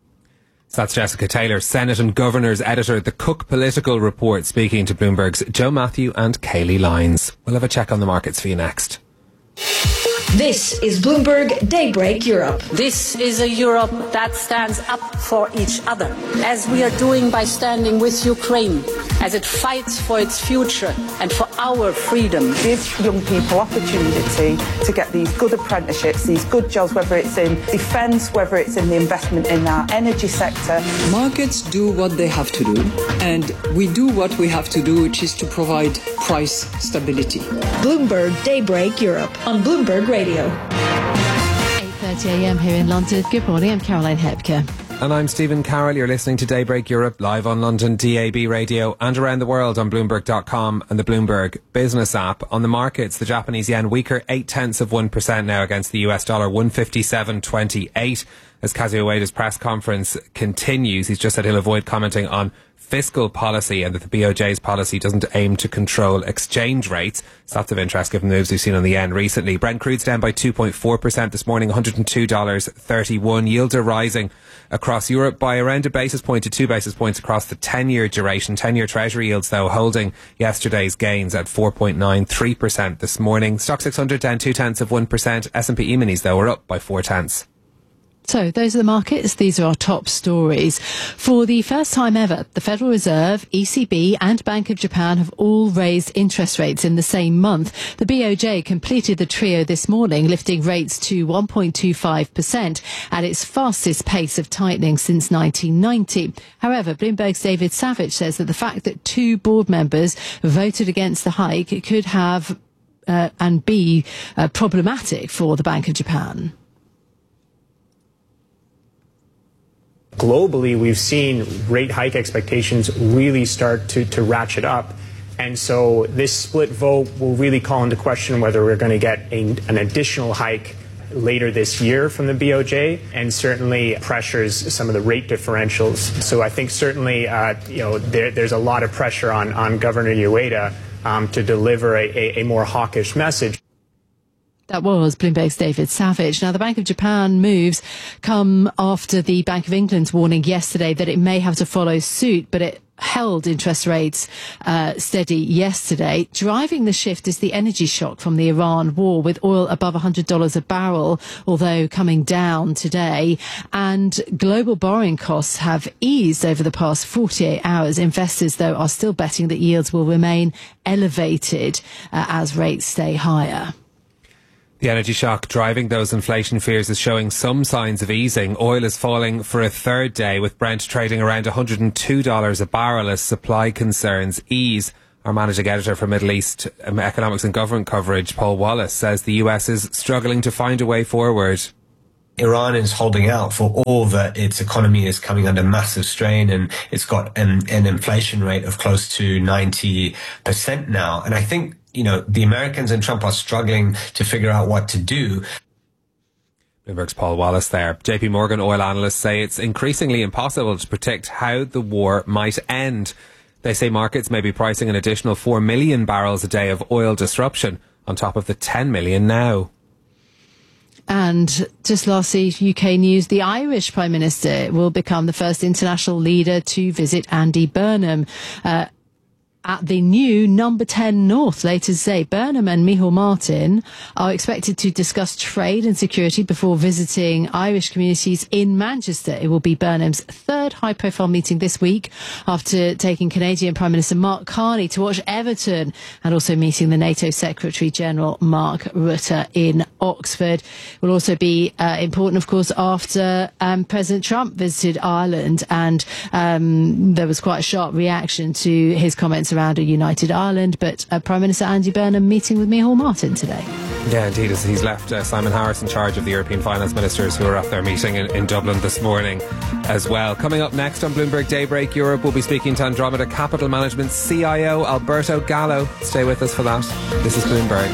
So that's Jessica Taylor, Senate and Governor's editor at the Cook Political Report, speaking to Bloomberg's Joe Matthew and Kayleigh Lyons. We'll have a check on the markets for you next.
This is Bloomberg Daybreak Europe.
This is a Europe that stands up for each other, as we are doing by standing with Ukraine, as it fights for its future and for our freedom.
Give young people opportunity to get these good apprenticeships, these good jobs, whether it's in defence, whether it's in the investment in our energy sector.
Markets do what they have to do, and we do what we have to do, which is to provide price stability.
Bloomberg Daybreak Europe on Bloomberg Radio.
8:30 a.m. here in London. Good morning, I'm Caroline Hepker.
And I'm Stephen Carroll. You're listening to Daybreak Europe live on London DAB radio and around the world on Bloomberg.com and the Bloomberg Business app. On the markets, the Japanese yen weaker 0.8% now against the US dollar, 157.28. As Kazuo Ueda's press conference continues, he's just said he'll avoid commenting on fiscal policy and that the BOJ's policy doesn't aim to control exchange rates. It's lots of interest given the moves we've seen on the yen recently. Brent crude's down by 2.4% this morning, $102.31. Yields are rising across Europe by around a basis point to 2 basis points across the 10-year duration. 10-year Treasury yields, though, holding yesterday's gains at 4.93% this morning. Stock 600 down 0.2%. S&P E-minis, though, are up by 0.4%.
So those are the markets. These are our top stories. For the first time ever, the Federal Reserve, ECB and Bank of Japan have all raised interest rates in the same month. The BOJ completed the trio this morning, lifting rates to 1.25% at its fastest pace of tightening since 1990. However, Bloomberg's David Savage says that the fact that 2 board members voted against the hike could have and be problematic for the Bank of Japan.
Globally, we've seen rate hike expectations really start to ratchet up. And so this split vote will really call into question whether we're going to get an additional hike later this year from the BOJ, and certainly pressures some of the rate differentials. So I think certainly, there's a lot of pressure on Governor Ueda to deliver a more hawkish message.
That was Bloomberg's David Savage. Now, the Bank of Japan moves come after the Bank of England's warning yesterday that it may have to follow suit, but it held interest rates steady yesterday. Driving the shift is the energy shock from the Iran war, with oil above $100 a barrel, although coming down today. And global borrowing costs have eased over the past 48 hours. Investors, though, are still betting that yields will remain elevated as rates stay higher.
The energy shock driving those inflation fears is showing some signs of easing. Oil is falling for a third day, with Brent trading around $102 a barrel as supply concerns ease. Our managing editor for Middle East Economics and Government Coverage, Paul Wallace, says the US is struggling to find a way forward.
Iran is holding out for all that its economy is coming under massive strain, and it's got an inflation rate of close to 90% now. And I think, the Americans and Trump are struggling to figure out what to do.
Bloomberg's Paul Wallace there. JP Morgan oil analysts say it's increasingly impossible to predict how the war might end. They say markets may be pricing an additional 4 million barrels a day of oil disruption on top of the 10 million now.
And just lastly, UK news, the Irish Prime Minister will become the first international leader to visit Andy Burnham at the new number 10 North later today. Burnham and Micheál Martin are expected to discuss trade and security before visiting Irish communities in Manchester. It will be Burnham's third high-profile meeting this week, after taking Canadian Prime Minister Mark Carney to watch Everton and also meeting the NATO Secretary-General Mark Rutte in Oxford. It will also be important, of course, after President Trump visited Ireland, and there was quite a sharp reaction to his comments around a united Ireland. But Prime Minister Andy Burnham meeting with Micheál Martin today.
Yeah, indeed, as he's left Simon Harris in charge of the European finance ministers, who are at their meeting in Dublin this morning as well. Coming up next on Bloomberg Daybreak Europe, we'll be speaking to Andromeda Capital Management's CIO Alberto Gallo. Stay with us for that. This is Bloomberg.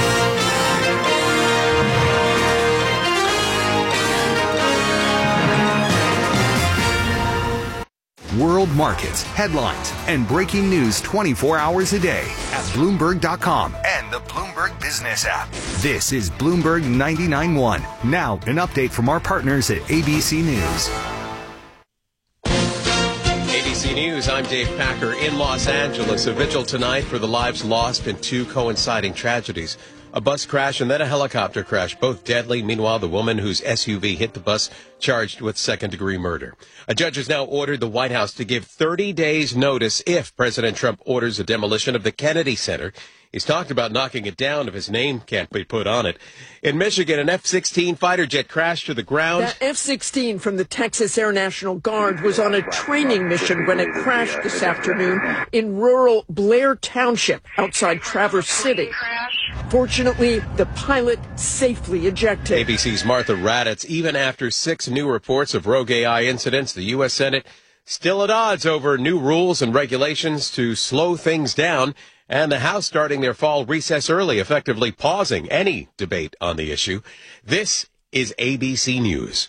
World markets, headlines, and breaking news 24 hours a day at Bloomberg.com and the Bloomberg Business app. This is Bloomberg 99.1. Now, an update from our partners at ABC News.
ABC News, I'm Dave Packer in Los Angeles. A vigil tonight for the lives lost in two coinciding tragedies. A bus crash and then a helicopter crash, both deadly. Meanwhile, the woman whose SUV hit the bus charged with second-degree murder. A judge has now ordered the White House to give 30 days notice if President Trump orders a demolition of the Kennedy Center. He's talked about knocking it down if his name can't be put on it. In Michigan, an F-16 fighter jet crashed to the ground.
That F-16 from the Texas Air National Guard was on a training mission when it crashed this afternoon in rural Blair Township outside Traverse City. Fortunately, the pilot safely ejected.
ABC's Martha Raddatz. Even after 6 new reports of rogue AI incidents, the U.S. Senate still at odds over new rules and regulations to slow things down, and the House starting their fall recess early, effectively pausing any debate on the issue. This is ABC News.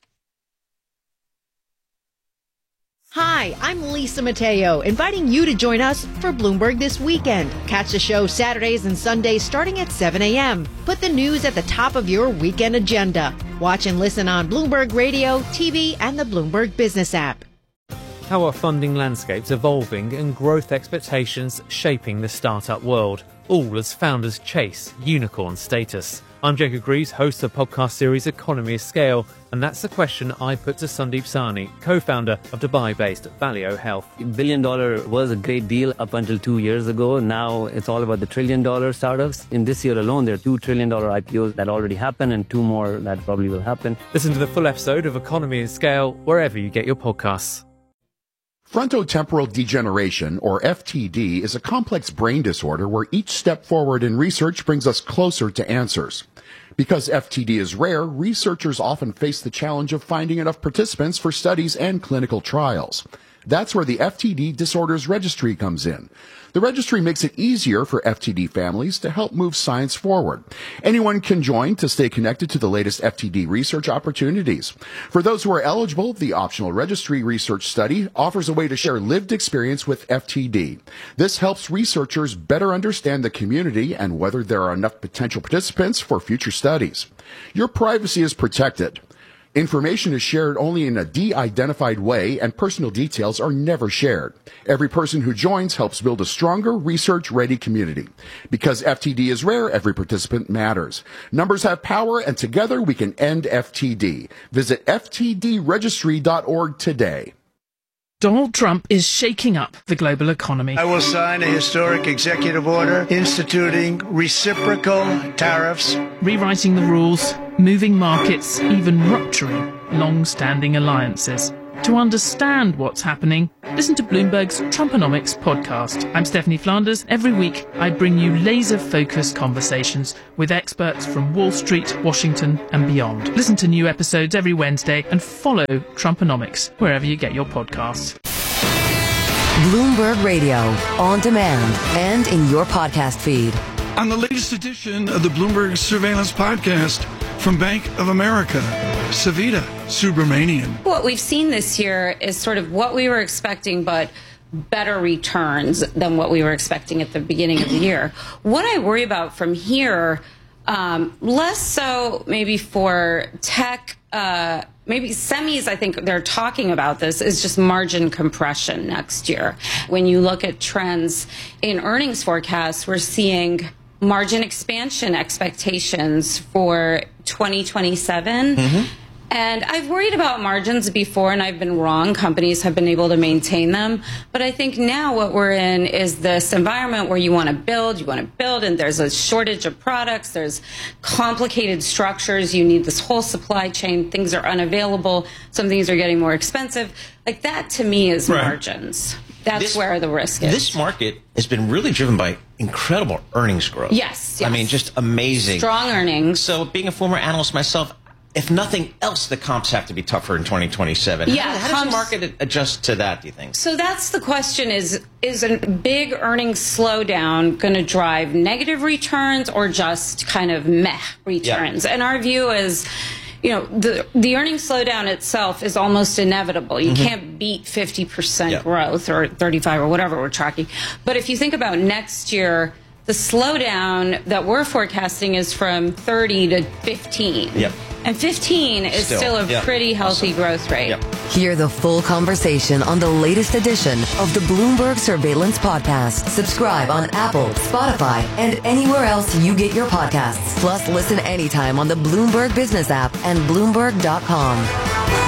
Hi, I'm Lisa Mateo, inviting you to join us for Bloomberg This Weekend. Catch the show Saturdays and Sundays starting at 7 a.m. Put the news at the top of your weekend agenda. Watch and listen on Bloomberg Radio, TV, and the Bloomberg Business app.
How are funding landscapes evolving and growth expectations shaping the startup world, all as founders chase unicorn status? I'm Jacob Greaves, host of the podcast series Economy of Scale, and that's the question I put to Sandeep Sahni, co-founder of Dubai-based Valeo Health.
$1 billion was a great deal up until 2 years ago. Now it's all about the $1 trillion startups. In this year alone, there are $2 trillion IPOs that already happened and 2 more that probably will happen.
Listen to the full episode of Economy of Scale wherever you get your podcasts.
Frontotemporal degeneration, or FTD, is a complex brain disorder where each step forward in research brings us closer to answers. Because FTD is rare, researchers often face the challenge of finding enough participants for studies and clinical trials. That's where the FTD Disorders Registry comes in. The registry makes it easier for FTD families to help move science forward. Anyone can join to stay connected to the latest FTD research opportunities. For those who are eligible, the optional registry research study offers a way to share lived experience with FTD. This helps researchers better understand the community and whether there are enough potential participants for future studies. Your privacy is protected. Information is shared only in a de-identified way, and personal details are never shared. Every person who joins helps build a stronger, research-ready community. Because FTD is rare, every participant matters. Numbers have power, and together we can end FTD. Visit ftdregistry.org today.
Donald Trump is shaking up the global economy.
I will sign a historic executive order instituting reciprocal tariffs,
rewriting the rules, moving markets, even rupturing long-standing alliances. To understand what's happening, listen to Bloomberg's Trumponomics podcast. I'm Stephanie Flanders. Every week, I bring you laser-focused conversations with experts from Wall Street, Washington, and beyond. Listen to new episodes every Wednesday and follow Trumponomics wherever you get your podcasts.
Bloomberg Radio, on demand and in your podcast feed.
On the latest edition of the Bloomberg Surveillance Podcast from Bank of America, Savita Subramanian.
What we've seen this year is sort of what we were expecting, but better returns than what we were expecting at the beginning of the year. What I worry about from here, less so maybe for tech, maybe semis, I think they're talking about this, is just margin compression next year. When you look at trends in earnings forecasts, we're seeing margin expansion expectations for 2027. And I've worried about margins before, and I've been wrong. Companies have been able to maintain them. But I think now what we're in is this environment where you want to build, and there's a shortage of products. There's complicated structures. You need this whole supply chain. Things are unavailable. Some things are getting more expensive. Like that, to me, is margins. That's where the risk is.
This market has been really driven by incredible earnings growth.
Yes.
I mean, just amazing.
Strong earnings.
So being a former analyst myself, if nothing else, the comps have to be tougher in 2027.
Yeah,
how does the market adjust to that, do you think?
So that's the question, is a big earnings slowdown going to drive negative returns or just kind of meh returns? Yeah. And our view is, you know, the earnings slowdown itself is almost inevitable. You can't beat 50% growth or 35 or whatever we're tracking. But if you think about next year, the slowdown that we're forecasting is from 30 to 15.
Yep.
And 15 is still a pretty healthy growth rate. Yep.
Hear the full conversation on the latest edition of the Bloomberg Surveillance Podcast. Subscribe on Apple, Spotify, and anywhere else you get your podcasts. Plus, listen anytime on the Bloomberg Business app and Bloomberg.com.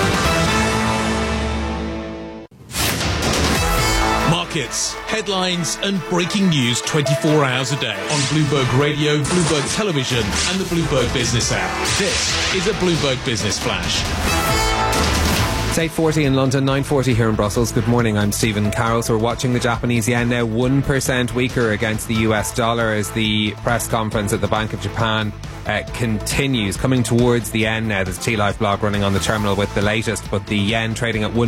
Markets, headlines, and breaking news 24 hours a day on Bloomberg Radio, Bloomberg Television, and the Bloomberg Business app. This is a Bloomberg Business Flash.
It's 8:40 in London, 9:40 here in Brussels. Good morning, I'm Stephen Carroll. So we're watching the Japanese yen now 1% weaker against the US dollar as the press conference at the Bank of Japan continues. Coming towards the end now. There's a T-Life blog running on the terminal with the latest, but the yen trading at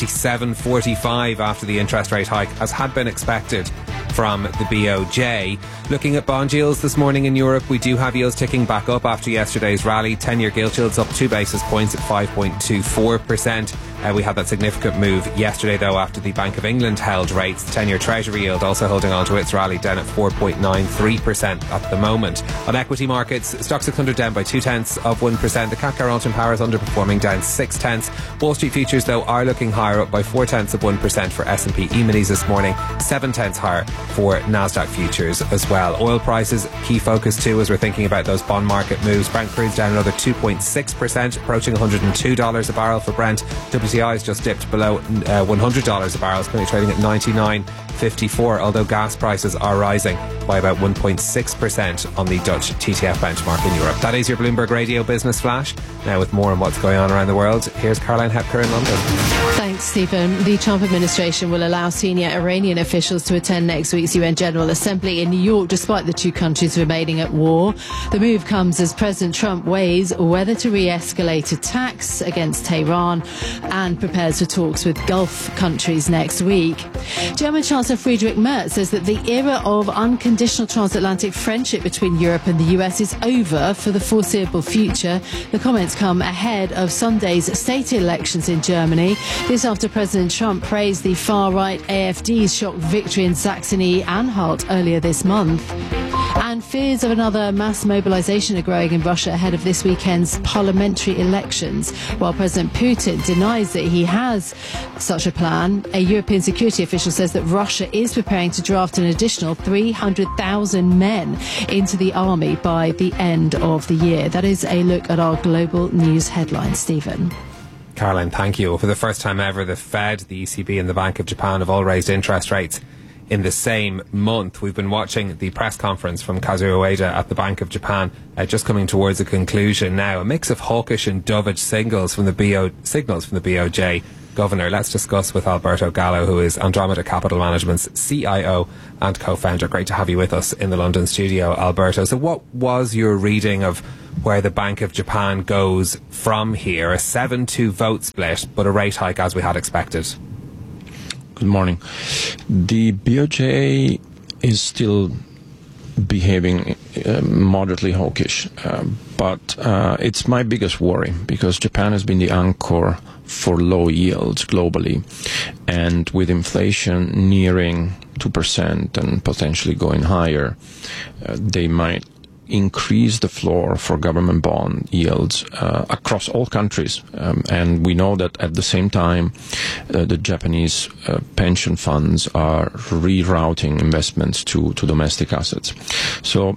157.45 after the interest rate hike, as had been expected from the BOJ. Looking at bond yields this morning in Europe, we do have yields ticking back up after yesterday's rally. 10-year gilt yields up 2 basis points at 5.24%. We had that significant move yesterday, though, after the Bank of England held rates. The 10-year Treasury yield also holding on to its rally, down at 4.93% at the moment. On equity markets, Stock 600 down by 0.2%. The CAC Carlton Power is underperforming, down 0.6. Wall Street futures, though, are looking higher, up by 0.4% for S&P E-minis this morning, 0.7 higher for Nasdaq futures as well. Oil prices, key focus too, as we're thinking about those bond market moves. Brent crude's down another 2.6%, approaching $102 a barrel for Brent. WTI's just dipped below $100 a barrel. It's currently trading at 99.54, although gas prices are rising by about 1.6% on the Dutch TTF benchmark in Europe. That is your Bloomberg Radio Business Flash. Now with more on what's going on around the world, here's Caroline Hepker in London.
Thanks, Stephen. The Trump administration will allow senior Iranian officials to attend next week's UN General Assembly in New York, despite the two countries remaining at war. The move comes as President Trump weighs whether to re-escalate attacks against Tehran and prepares for talks with Gulf countries next week. German Chancellor Friedrich Merz says that the era of unconditional transatlantic friendship between Europe and the US is over for the foreseeable future. The comments come ahead of Sunday's state elections in Germany. This after President Trump praised the far-right AfD's shock victory in Saxony-Anhalt earlier this month. And fears of another mass mobilization are growing in Russia ahead of this weekend's parliamentary elections. While President Putin denies that he has such a plan, a European security official says that Russia is preparing to draft an additional 300,000 men into the army by the end of the year. That is a look at our global news headlines. Stephen.
Caroline, thank you. For the first time ever, the Fed, the ECB and the Bank of Japan have all raised interest rates in the same month. We've been watching the press conference from Kazuo Ueda at the Bank of Japan, just coming towards a conclusion now. A mix of hawkish and dovish signals from the BOJ governor. Let's discuss with Alberto Gallo, who is Andromeda Capital Management's CIO and co-founder. Great to have you with us in the London studio, Alberto. So what was your reading of where the Bank of Japan goes from here? A 7-2 vote split, but a rate hike as we had expected.
Good morning. The BOJ is still behaving moderately hawkish, but it's my biggest worry because Japan has been the anchor for low yields globally, and with inflation nearing 2% and potentially going higher, they might increase the floor for government bond yields across all countries. And we know that at the same time, the Japanese pension funds are rerouting investments to domestic assets. So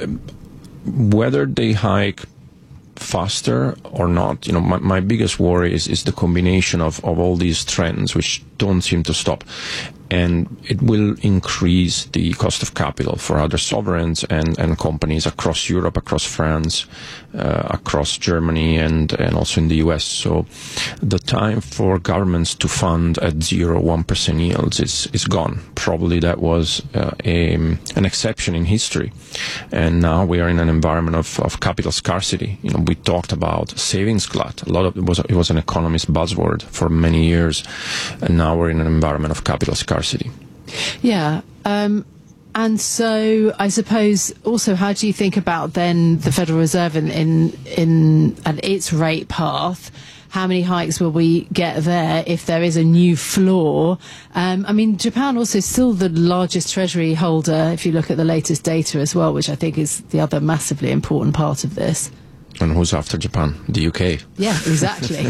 whether they hike faster or not, my biggest worry is the combination of all these trends which don't seem to stop. And it will increase the cost of capital for other sovereigns and companies across Europe, across France, across Germany, and also in the US. So the time for governments to fund at 0-1% yields is gone. Probably that was an exception in history. And now we are in an environment of capital scarcity. We talked about savings glut. It was an economist buzzword for many years. And now we're in an environment of capital scarcity.
Yeah. And so I suppose also, how do you think about then the Federal Reserve in its rate path? How many hikes will we get there if there is a new floor? Japan also is still the largest treasury holder, if you look at the latest data as well, which I think is the other massively important part of this.
And who's after Japan? The UK.
Yeah, exactly.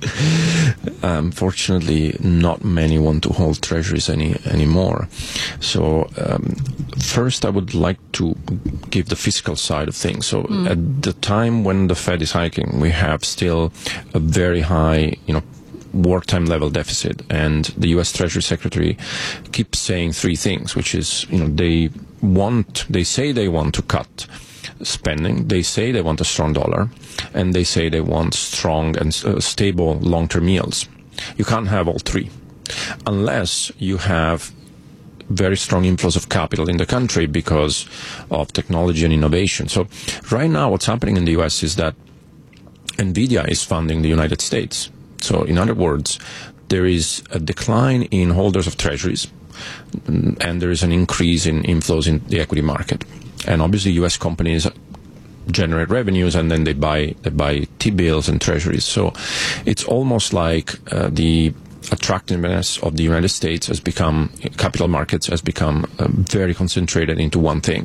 Fortunately, not many want to hold treasuries anymore. So first, I would like to give the fiscal side of things. So at the time when the Fed is hiking, we have still a very high, wartime level deficit, and the U.S. Treasury Secretary keeps saying three things, which is, they say they want to cut spending, they say they want a strong dollar, and they say they want strong and stable long-term yields. You can't have all three unless you have very strong inflows of capital in the country because of technology and innovation. So right now what's happening in the US is that NVIDIA is funding the United States. So in other words, there is a decline in holders of treasuries, and there is an increase in inflows in the equity market. And obviously, U.S. companies generate revenues, and then they buy T-bills and treasuries. So it's almost like the attractiveness of the United States capital markets has become very concentrated into one thing.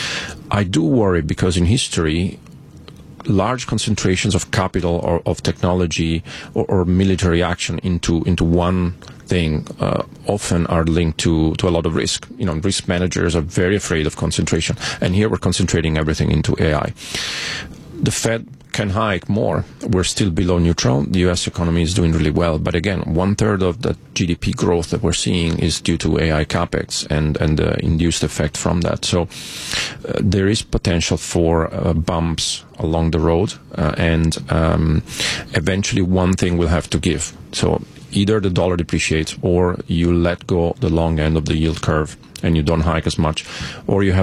I do worry because in history, large concentrations of capital or of technology or military action into one thing often are linked to a lot of risk. Risk managers are very afraid of concentration, and here we're concentrating everything into AI. The Fed can hike more. We're still below neutral. The U.S. economy is doing really well, but again, 1/3 of the GDP growth that we're seeing is due to AI capex and the induced effect from that. So there is potential for bumps along the road, and eventually one thing will have to give. So either the dollar depreciates, or you let go the long end of the yield curve and you don't hike as much, or you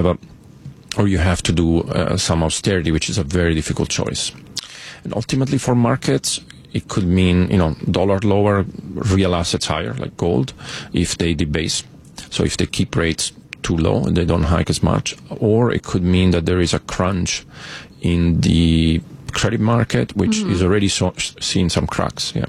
have to do some austerity, which is a very difficult choice. And ultimately for markets, it could mean, dollar lower, real assets higher, like gold, if they debase. So if they keep rates too low and they don't hike as much, or it could mean that there is a crunch in the credit market, which is already seeing some cracks. Yeah.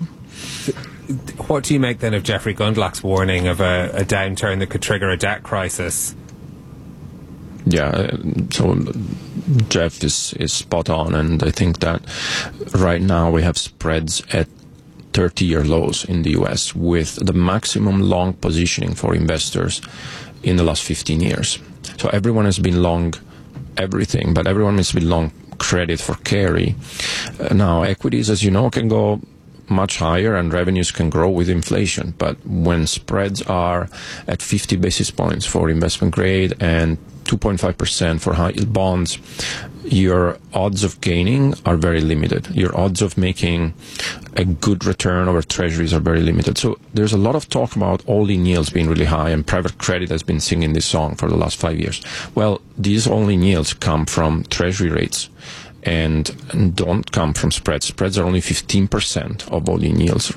What do you make then of Jeffrey Gundlach's warning of a downturn that could trigger a debt crisis?
Yeah, so Jeff is spot on, and I think that right now we have spreads at 30-year lows in the US with the maximum long positioning for investors in the last 15 years. So everyone has been long everything, but everyone has been long credit for carry. Now, equities, as you know, can go much higher and revenues can grow with inflation. But when spreads are at 50 basis points for investment grade and 2.5% for high yield bonds, your odds of gaining are very limited. Your odds of making a good return over treasuries are very limited. So there's a lot of talk about all-in yields being really high, and private credit has been singing this song for the last 5 years. Well, these all-in yields come from treasury rates and don't come from spreads. Spreads are only 15% of all-in yields